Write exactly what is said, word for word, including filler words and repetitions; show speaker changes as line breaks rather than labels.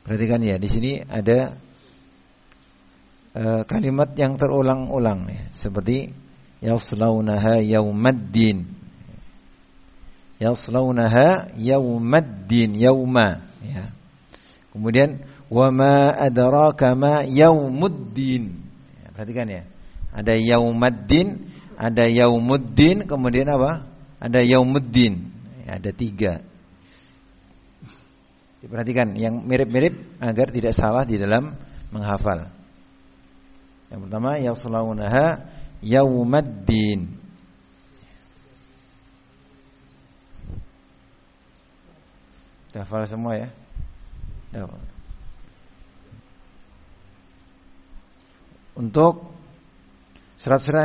Perhatikan ya, di sini ada uh, kalimat yang terulang-ulang ya, seperti yaslaunaha yaumaddin. Yaslaunaha yaumaddin, yauma ya. Kemudian wama adraka ma yaumuddin. Ya, perhatikan ya. Ada yaumaddin, ada yaumuddin, kemudian apa? Ada yaumuddin. Ya, ada tiga. Diperhatikan yang mirip-mirip agar tidak salah di dalam menghafal. Yang pertama yaslaunaha yaumaddin. Hafal semua ya. Untuk surat-surat